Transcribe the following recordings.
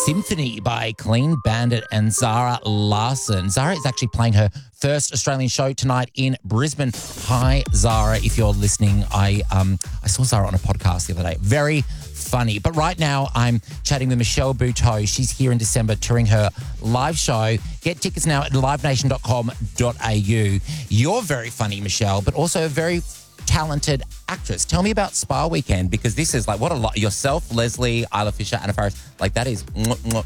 Symphony by Clean Bandit and Zara Larson. Zara is actually playing her first Australian show tonight in Brisbane. Hi, Zara. If you're listening, I saw Zara on a podcast the other day. Very funny. But right now, I'm chatting with Michelle Buteau. She's here in December touring her live show. Get tickets now at livenation.com.au. You're very funny, Michelle, but also a very talented actress. Tell me about Spa Weekend, because this is like, what a lot. Yourself, Leslie, Isla Fisher, Anna Faris, like that is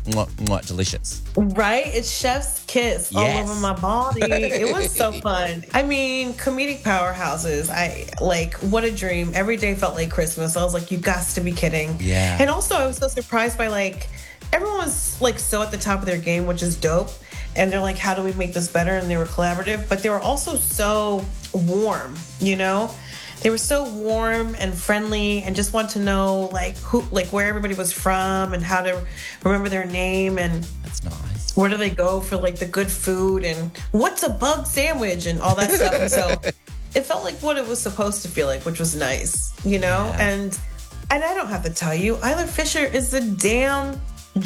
delicious. Right? It's chef's kiss all over my body. It was so fun. I mean, comedic powerhouses. What a dream. Every day felt like Christmas. I was like, you got to be kidding. Yeah. And also I was so surprised by everyone was like so at the top of their game, which is dope. And they're like, how do we make this better? And they were collaborative, but they were also so warm, you know? They were so warm and friendly and just want to know where everybody was from and how to remember their name and that's nice. Where do they go for the good food and what's a bug sandwich and all that stuff. And so it felt like what it was supposed to feel like, which was nice, you know? Yeah. And I don't have to tell you, Isla Fisher is the damn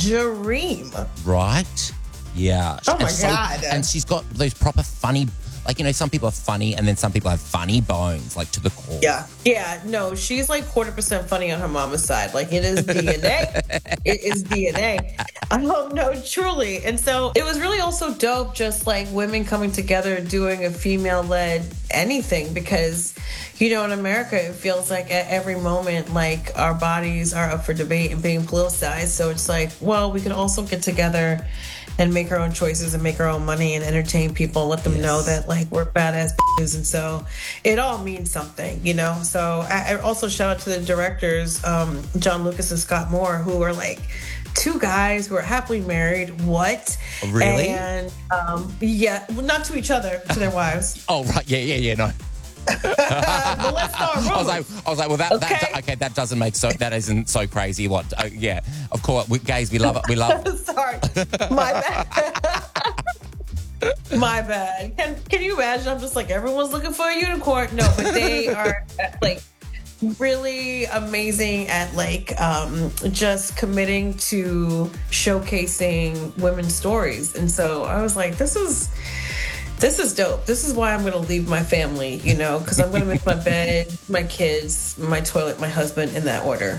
dream. Right? Yeah. Oh my God. And she's got those proper funny, some people are funny and then some people have funny bones, to the core. Yeah. Yeah. No, she's 1/4% funny on her mama's side. It is DNA. It is DNA. No, truly. And so it was really also dope, just women coming together doing a female-led anything, because, in America, it feels like at every moment, our bodies are up for debate and being politicized. So it's we can also get together and make our own choices and make our own money and entertain people and let them know that we're badass bitches. And so it all means something, So I also shout out to the directors, John Lucas and Scott Moore, who are two guys who are happily married. What? Really? And not to each other, to their wives. Oh, right. Yeah, no. But let's start rolling. I was like, well, that doesn't make that isn't so crazy. What? Yeah, of course, gays, we love it. We love. Sorry, my bad. My bad. Can you imagine? I'm just everyone's looking for a unicorn. No, but they are really amazing at just committing to showcasing women's stories. And so I was like, this is dope. This is why I'm going to leave my family, because I'm going to make my bed, my kids, my toilet, my husband in that order.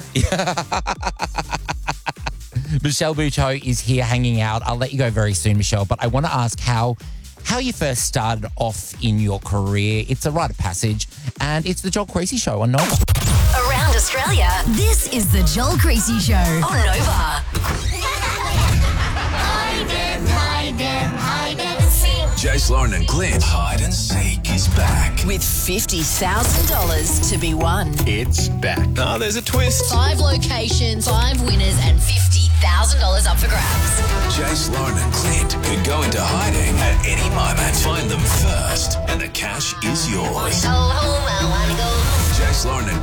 Michelle Buteau is here hanging out. I'll let you go very soon, Michelle, but I want to ask how you first started off in your career. It's a rite of passage, and it's the Joel Creasy Show on Nova. Around Australia, this is the Joel Creasy Show on Nova. Hide and seek. Jace, Lauren and Clint, Hide and Seek is back. With $50,000 to be won. It's back. Oh, there's a twist. 5 locations, 5 winners, and $50,000 up for grabs. Jace, Lauren and Clint could go into hiding at any moment. Find them first, and the cash is yours. Jace, Lauren and